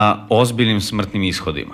ozbiljnim smrtnim ishodima.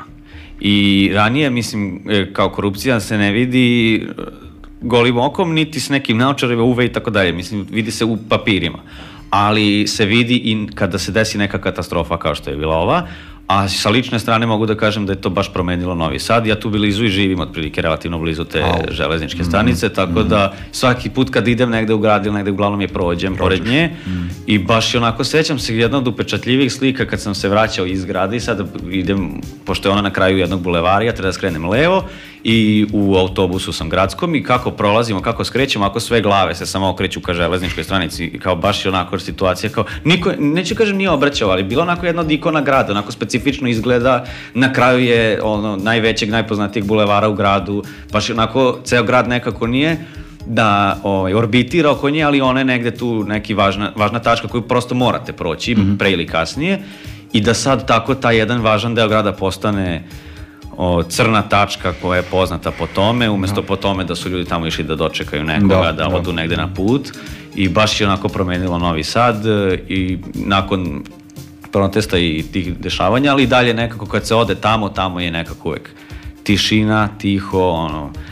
I ranije, mislim, kao korupcija se ne vidi golim okom, niti s nekim naočarima, UV i tako dalje. Mislim, vidi se u papirima. Ali se vidi i kada se desi neka katastrofa kao što je bila ova, a sa lične strane mogu da kažem da je to baš promenilo Novi Sad. Ja tu blizu i živim otprilike relativno blizu te železničke stanice, tako da svaki put kad idem negde u grad ili negde uglavnom je prođem pored nje i baš onako sećam se jedna od upečatljivih slika kad sam se vraćao iz grada i sada idem, pošto je ona na kraju jednog bulevarija, treba da skrenem levo i u autobusu sam gradskom i kako prolazimo, kako skrećemo, ako sve glave se samo okreću ka železničkoj stranici, kao baš je onako situacija, kao niko, neću kažem nije obraćao, ali bilo onako jedna od ikona grada, onako specifično izgleda, na kraju je ono najvećeg, najpoznatijeg bulevara u gradu, baš onako ceo grad nekako nije da orbitira oko nje, ali ona je negde tu neki važna tačka koju prosto morate proći, pre ili kasnije, i da sad tako taj jedan važan deo grada postane crna tačka koja je poznata po tome, umesto po tome da su ljudi tamo išli da dočekaju nekoga, da odu negde na put, i baš je onako promenilo Novi Sad i nakon protesta i tih dešavanja, ali i dalje nekako kad se ode tamo je nekako uvek tišina, tiho,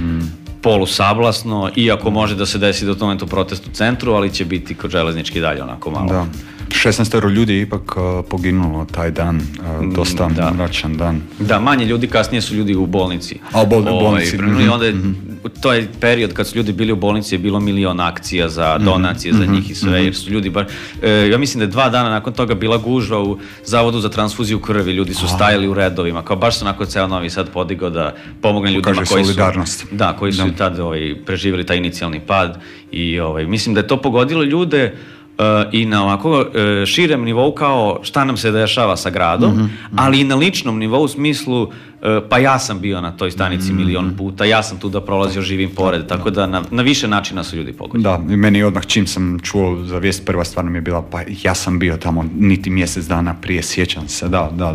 polusablasno, iako može da se desi do momentu protest u centru, ali će biti kod železnički dalje onako malo. Da. 16 ljudi je ipak poginulo taj dan, dosta mračan dan. Da, manje ljudi, kasnije su ljudi u bolnici. U bolnici. I onda to je period kad su ljudi bili u bolnici, je bilo milion akcija za donacije za njih i sve, jer su ljudi ja mislim da je 2 dana nakon toga bila gužva u Zavodu za transfuziju krvi, ljudi su stajali u redovima, kao baš se onako ceo Novi Sad podigao da pomogne ljudima koji su tad preživjeli taj inicijalni pad i mislim da je to pogodilo ljude i na ovako širem nivou kao šta nam se dešava sa gradom, ali i na ličnom nivou u smislu pa ja sam bio na toj stanici milion puta, ja sam tu da prolazio, živim pored, tako da na više načina su ljudi pogođeni. Da, i meni odmah čim sam čuo za vijest, prva stvar mi je bila pa ja sam bio tamo niti mjesec dana prije, sjećam se,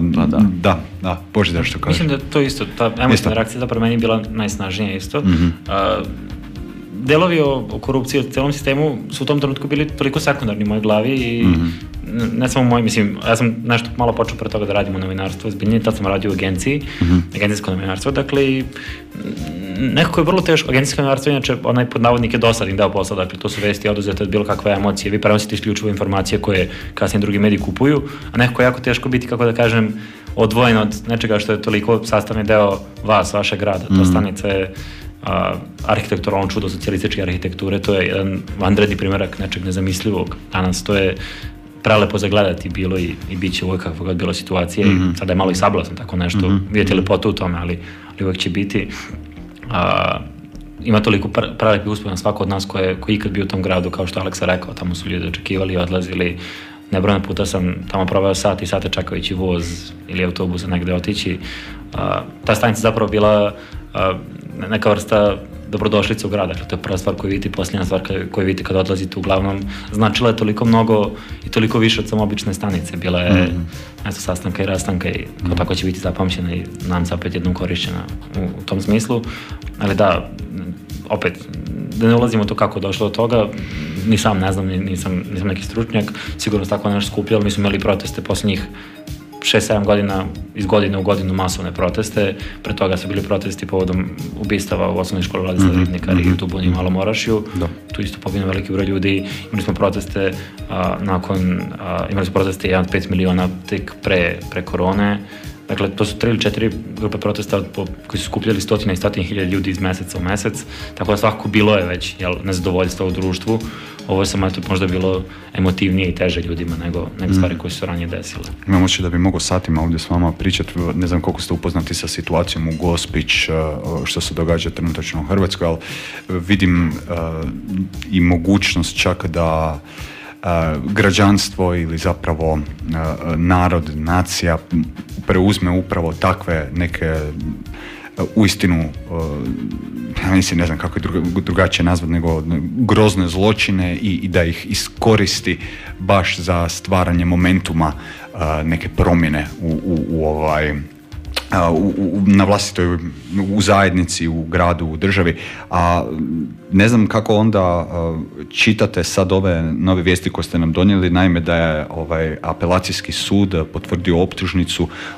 da, Božidar što kaže. Mislim da to isto, ta emotivna reakcija zapravo meni je bila najsnažnija isto. Delovi o korupciji u celom sistemu su u tom trenutku bili toliko sekundarni u mojoj glavi i ne samo moj, mislim, ja sam nešto malo počeo pre toga da radim u novinarstvu, ozbiljnije, tad sam radio u agenciji, agencijsko novinarstvo, dakle, nekako je vrlo teško, agencijsko novinarstvo, inače, onaj pod navodnike dosadni deo posla, dakle, to su vesti oduzete od bilo kakve emocije, vi prenosite isključivo informacije koje kasnije drugi mediji kupuju, a nekako je jako teško biti, kako da kažem, odvojen od nečega što je toliko sastavni deo vas, vašeg grada, ta stanica je arhitekturalno čudo socijalističke arhitekture, to je jedan vanredni primjerak nečeg nezamislivog danas, to je prelepo zagledati bilo i bit će uvijek kakva god bilo situacija i sada je malo i sablasan tako nešto, vidjeti lepotu u tome, ali uvijek će biti. Ima toliko prelepih uspona svako od nas ko je ikad bio u tom gradu, kao što Aleksa rekao, tamo su ljudi očekivali, odlazili, nebrojne puta sam tamo proveo sat i sate čekajući voz ili autobus negde otići. Ta stanica zapravo bila neka vrsta dobrodošlice u grada, to je prva stvar koju vidite i posljednja stvar koju vidite kada odlazite, uglavnom značila je toliko mnogo i toliko više od samo obične stanice, bila je mjesto sastanka i rastanka i kao tako će biti zapamćena i nam se opet jednom korišćena u tom smislu, ali da, opet, da ne ulazimo u to kako došlo do toga, ni sam ne znam, nisam neki stručnjak, sigurno tako nešto skupljalo, mi smo imali proteste posljednjih 6-7 godina, iz godine u godinu masovne proteste, pre toga su bili protesti povodom ubistava u osnovnoj školi Vladislava Ribnikar i u Duboni i Malom Orašju, tu isto poginuo veliki broj ljudi, imali smo proteste imali smo proteste 1,5 miliona tek pre korone, dakle to su 3 ili 4 grupe protesta koji su skupljali stotine i stotine hiljada ljudi iz meseca u mesec, tako da svakako bilo je već nezadovoljstvo u društvu. Ovo je samo možda bilo emotivnije i teže ljudima nego stvari koje su ranije desile. Imam oči da bi mogao satima ovdje s vama pričati, ne znam koliko ste upoznati sa situacijom u Gospić, što se događa trenutačno u Hrvatskoj, ali vidim i mogućnost čak da građanstvo ili zapravo narod, nacija preuzme upravo takve neke uistinu, mislim, ne znam kako je drugačije nazvat, nego grozne zločine i da ih iskoristi baš za stvaranje momentuma neke promjene na vlastitoj, u zajednici, u gradu, u državi, a ne znam kako onda čitate sad ove nove vijesti koje ste nam donijeli, naime da je apelacijski sud potvrdio optužnicu